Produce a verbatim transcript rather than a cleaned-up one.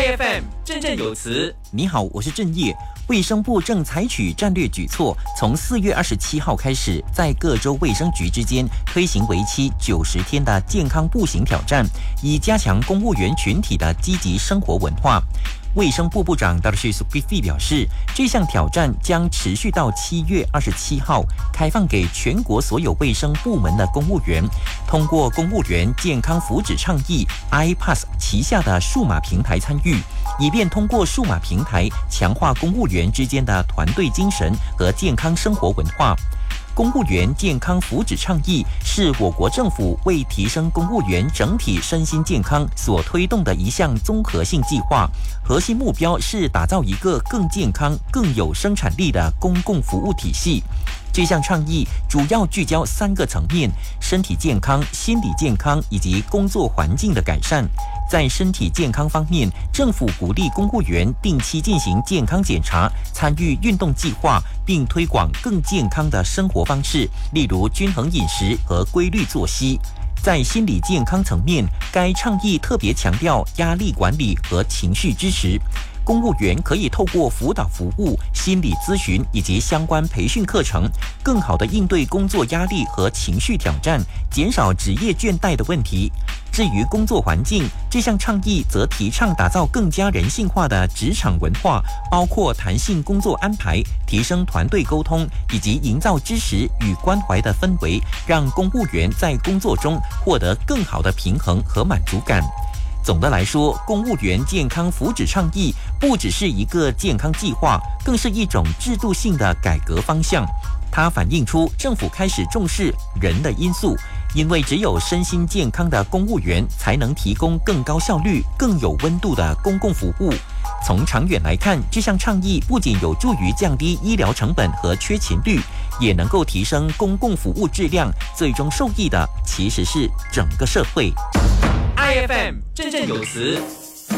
I F M 振振有词。 你好，我是郑业。卫生部正采取战略举措，从四月二十七号开始，在各州卫生局之间推行为期九十天的健康步行挑战，以加强公务员群体的积极生活文化。卫生部部长 Darshy Zulkifli 表示，这项挑战将持续到七月二十七号，开放给全国所有卫生部门的公务员，通过公务员健康福祉倡议 I P A S S 旗下的数码平台参与，以便通过数码平台强化公务员之间的团队精神和健康生活文化。公务员健康福祉倡议是我国政府为提升公务员整体身心健康所推动的一项综合性计划，核心目标是打造一个更健康、更有生产力的公共服务体系。这项倡议主要聚焦三个层面：身体健康、心理健康以及工作环境的改善。在身体健康方面，政府鼓励公务员定期进行健康检查，参与运动计划，并推广更健康的生活方式，例如均衡饮食和规律作息。在心理健康层面，该倡议特别强调压力管理和情绪支持。公务员可以透过辅导服务、心理咨询以及相关培训课程，更好地应对工作压力和情绪挑战，减少职业倦怠的问题。至于工作环境，这项倡议则提倡打造更加人性化的职场文化，包括弹性工作安排、提升团队沟通，以及营造支持与关怀的氛围，让公务员在工作中获得更好的平衡和满足感。总的来说，公务员健康福祉倡议不只是一个健康计划，更是一种制度性的改革方向。它反映出政府开始重视人的因素，因为只有身心健康的公务员才能提供更高效率、更有温度的公共服务。从长远来看，这项倡议不仅有助于降低医疗成本和缺勤率，也能够提升公共服务质量，最终受益的其实是整个社会。 I F M 振振有词。